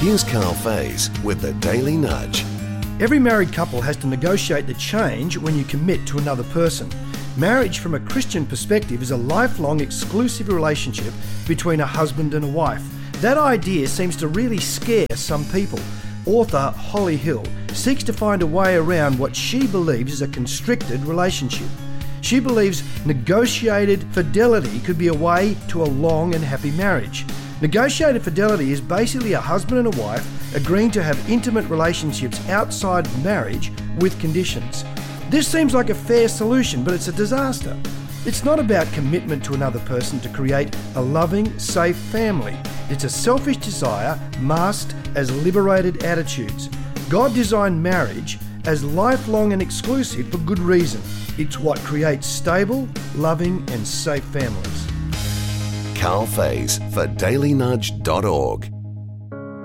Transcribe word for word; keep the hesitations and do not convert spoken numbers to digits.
Here's Carl Faze with the Daily Nudge. Every married couple has to negotiate the change when you commit to another person. Marriage from a Christian perspective is a lifelong exclusive relationship between a husband and a wife. That idea seems to really scare some people. Author Holly Hill seeks to find a way around what she believes is a constricted relationship. She believes negotiated fidelity could be a way to a long and happy marriage. Negotiated fidelity is basically a husband and a wife agreeing to have intimate relationships outside marriage with conditions. This seems like a fair solution, but it's a disaster. It's not about commitment to another person to create a loving, safe family. It's a selfish desire masked as liberated attitudes. God designed marriage as lifelong and exclusive for good reason. It's what creates stable, loving and safe families. Carl Faze for daily nudge dot org.